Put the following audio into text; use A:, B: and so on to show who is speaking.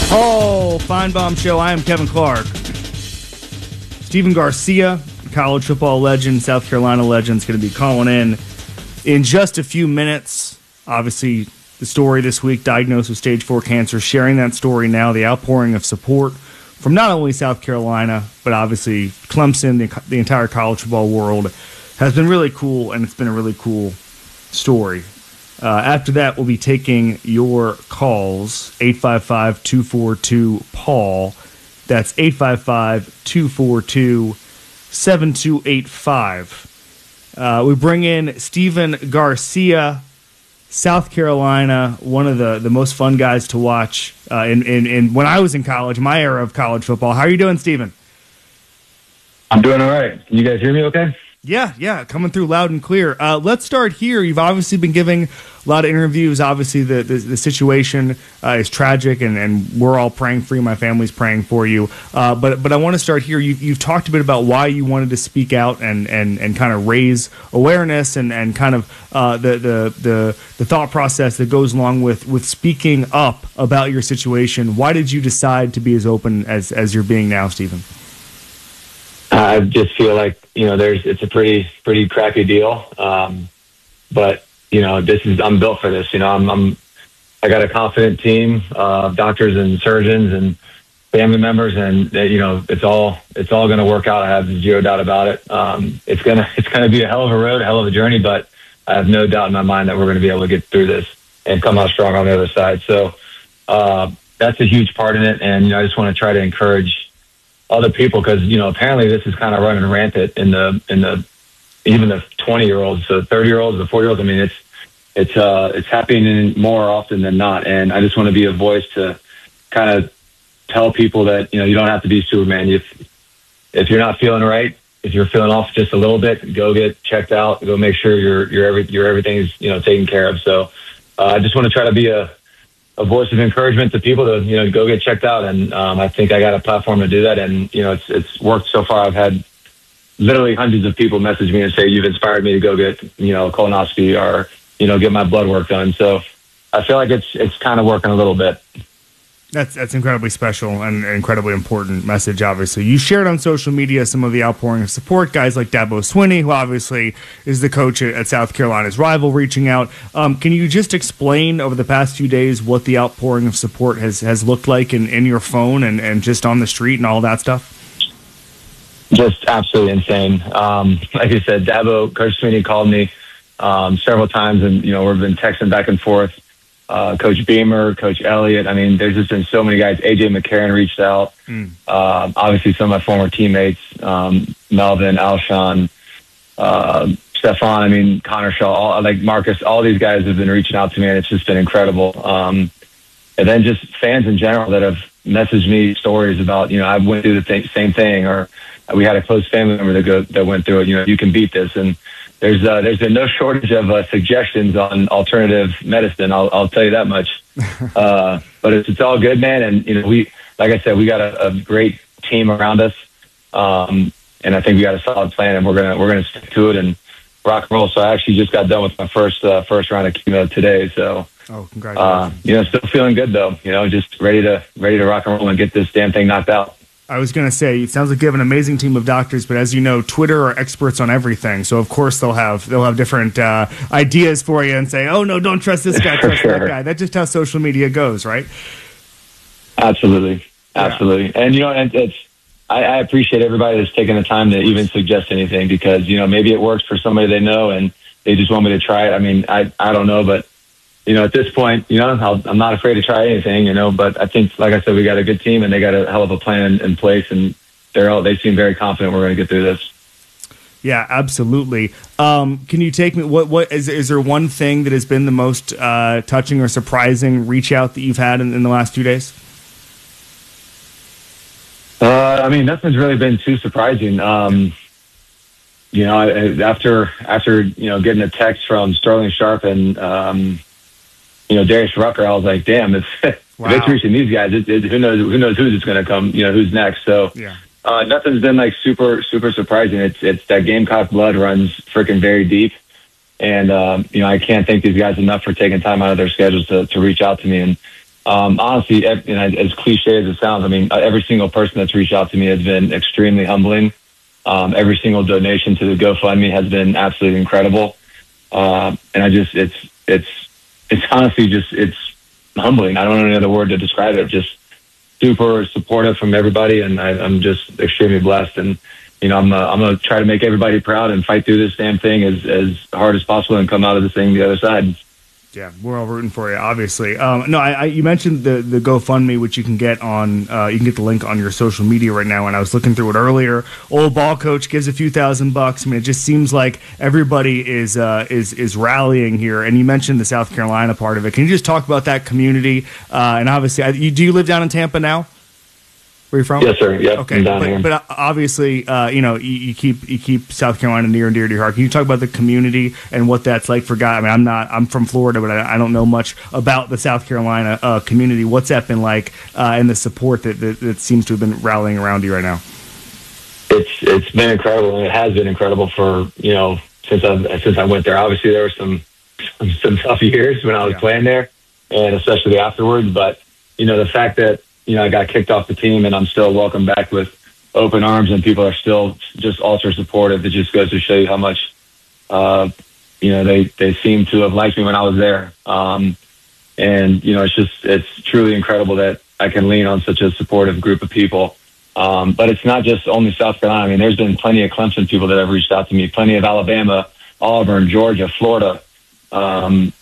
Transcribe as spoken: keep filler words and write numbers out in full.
A: Oh, Feinbaum Show. I am Kevin Clark. Stephen Garcia, college football legend, South Carolina legend, is going to be calling in in just a few minutes. Obviously, the story this week, diagnosed with stage four cancer, sharing that story now, the outpouring of support from not only South Carolina, but obviously Clemson, the, the entire college football world, has been really cool, and it's been a really cool story. Uh, after that, we'll be taking your calls, eight five five, two four two, P A U L. That's eight five five, two four two, seven two eight five. Uh, we bring in Stephen Garcia, South Carolina, one of the, the most fun guys to watch uh, in, in, in when I was in college, my era of college football. How are you doing, Stephen?
B: I'm doing all right. Can you guys hear me okay?
A: Yeah, yeah, coming through loud and clear. Uh, let's start here. You've obviously been giving a lot of interviews. Obviously, the the, the situation uh, is tragic, and, and we're all praying for you. My family's praying for you. Uh, but but I want to start here. You, you've talked a bit about why you wanted to speak out and, and, and kind of raise awareness and, and kind of uh, the, the, the, the thought process that goes along with, with speaking up about your situation. Why did you decide to be as open as, as you're being now, Stephen?
B: I just feel like, you know, there's, it's a pretty, pretty crappy deal. Um, but, you know, this is, I'm built for this, you know, I'm, I'm I got a confident team of doctors and surgeons and family members, and you know, it's all, it's all going to work out. I have zero doubt about it. Um, it's going to, it's going to be a hell of a road, a hell of a journey, but I have no doubt in my mind that we're going to be able to get through this and come out strong on the other side. So, uh, that's a huge part in it. And, you know, I just want to try to encourage other people, because you know apparently this is kind of running rampant in the in the even the twenty year olds, the thirty year olds, the forty year olds. I mean, it's it's uh it's happening more often than not, and I just want to be a voice to kind of tell people that you know you don't have to be Superman. If if you're not feeling right, if you're feeling off just a little bit, go get checked out. Go make sure your your every your everything's you know taken care of. So uh, I just want to try to be a a voice of encouragement to people to, you know, go get checked out. And um, I think I got a platform to do that. And, you know, it's it's worked so far. I've had literally hundreds of people message me and say, you've inspired me to go get, you know, a colonoscopy or, you know, get my blood work done. So I feel like it's it's kind of working a little bit.
A: That's that's incredibly special and an incredibly important message, obviously. You shared on social media some of the outpouring of support, guys like Dabo Swinney, who obviously is the coach at South Carolina's rival, reaching out. Um, can you just explain over the past few days what the outpouring of support has, has looked like in, in your phone and, and just on the street and all that stuff?
B: Just absolutely insane. Um, like I said, Dabo, Coach Swinney called me um, several times, and, you know, we've been texting back and forth. Uh, Coach Beamer, Coach Elliott. I mean, there's just been so many guys. A J McCarron reached out. Mm. Uh, obviously, some of my former teammates, um, Melvin, Alshon, uh, Stefan. I mean, Connor Shaw, all, like Marcus. All these guys have been reaching out to me, and it's just been incredible. Um, and then just fans in general that have messaged me stories about, you know, I went through the th- same thing, or we had a close family member that go that went through it. You know, you can beat this. And There's uh, there's been no shortage of uh, suggestions on alternative medicine. I'll I'll tell you that much. Uh, but it's it's all good, man. And you know, we like I said, we got a, a great team around us, um, and I think we got a solid plan, and we're gonna we're gonna stick to it and rock and roll. So I actually just got done with my first uh, first round of chemo today. So
A: oh, congratulations!
B: Uh, you know, still feeling good though. You know, just ready to ready to rock and roll and get this damn thing knocked out.
A: I was going to say, it sounds like you have an amazing team of doctors, but as you know, Twitter are experts on everything. So of course they'll have they'll have different uh, ideas for you and say, "Oh no, don't trust this guy, trust sure. that guy." That's just how social media goes, right?
B: Absolutely, absolutely. Yeah. And you know, and it's I, I appreciate everybody that's taking the time to even suggest anything, because you know maybe it works for somebody they know and they just want me to try it. I mean, I I don't know, but you know, at this point, you know, I'll, I'm not afraid to try anything, you know, but I think, like I said, we got a good team and they got a hell of a plan in, in place, and they're all, they seem very confident we're going to get through this.
A: Yeah, absolutely. Um, can you take me, what, what is, is there one thing that has been the most uh, touching or surprising reach out that you've had in, in the last few days?
B: Uh, I mean, nothing's really been too surprising. Um, you know, after, after, you know, getting a text from Sterling Sharp and, um, you know, Darius Rucker, I was like, damn, if, wow. if it's reaching these guys, it, it, who knows, who knows who's it's going to come, you know, who's next. So
A: yeah.
B: uh, nothing's been like super, super surprising. It's, it's that Gamecock blood runs freaking very deep. And, um, you know, I can't thank these guys enough for taking time out of their schedules to, to reach out to me. And Um, honestly, ev- and as cliche as it sounds, I mean, every single person that's reached out to me has been extremely humbling. Um, every single donation to the GoFundMe has been absolutely incredible. Uh, and I just, it's, it's, it's honestly just, it's humbling. I don't know any other word to describe it. Just super supportive from everybody. And I, I'm just extremely blessed. And, you know, I'm, uh, I'm going to try to make everybody proud and fight through this damn thing as, as hard as possible and come out of this thing the other side.
A: Yeah, we're all rooting for you, obviously. Um, no, I, I, you mentioned the the GoFundMe, which you can get on. Uh, you can get the link on your social media right now. And I was looking through it earlier. Old ball coach gives a few thousand bucks. I mean, it just seems like everybody is uh, is is rallying here. And you mentioned the South Carolina part of it. Can you just talk about that community? Uh, and obviously, I, you, do you live down in Tampa now? Where you from?
B: Yes, sir. Yep.
A: Okay,
B: I'm down
A: but,
B: here.
A: but obviously, uh, you know, you, you keep you keep South Carolina near and dear to your heart. Can you talk about the community and what that's like for guys? I mean, I'm not I'm from Florida, but I, I don't know much about the South Carolina uh, community. What's that been like, uh, and the support that, that that seems to have been rallying around you right now?
B: It's it's been incredible, and it has been incredible for you know since I since I went there. Obviously, there were some some, some tough years when I was
A: Yeah.
B: playing there, and especially afterwards. But you know, the fact that you know I got kicked off the team, and I'm still welcomed back with open arms, and people are still just ultra supportive. It just goes to show you how much uh, you know they they seem to have liked me when I was there. Um, and you know, it's just it's truly incredible that I can lean on such a supportive group of people. Um, but it's not just only South Carolina. I mean, there's been plenty of Clemson people that have reached out to me, plenty of Alabama, Auburn, Georgia, Florida. Um,